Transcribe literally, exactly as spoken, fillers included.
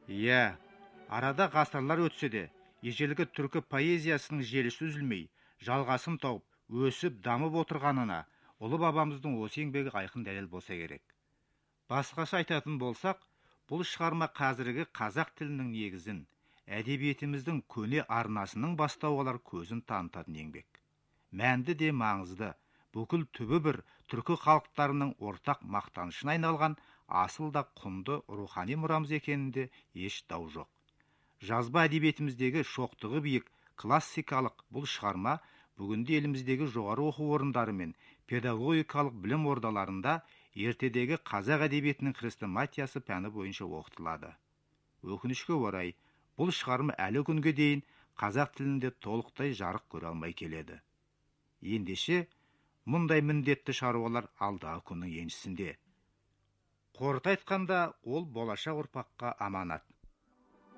Иә, арада ғасырлар өтсе де, ежелгі түркі поэзиясының желісі үзілмей, жалғасын тауып, өсіп, дамып отырғанына ұлы бабамыздың осы еңбегі айқын дәлел болса керек. Басқаша айтатын болсақ, бұл шығарма қазіргі қазақ тілінің негізін, әдебиетіміздің көне арнасының бастауалар көзін танытатын еңбек. Мәнді де маңызды, бүкіл түбі бір түркі халықтарының ортақ мақтанышына айналған асыл да құнды рухани мұрамыз екенінде еш дау жоқ. Жазба әдебиетіміздегі шоқтығы биік классикалық бұл шығарма бүгінде еліміздегі жоғары оқу орындары мен педагогикалық білім ордаларында ертедегі қазақ әдебиетінің хрестоматиясы пәні бойынша оқытылады. Өкінішке орай, бұл шығарма әлі күнге дейін қазақ тілінде толықтай жарық көре алмай келеді. Ендеше, мұндай міндетті шаруалар алдағы күннің еншісінде. Қорыта айтқанда, ол болашақ ұрпаққа аманат.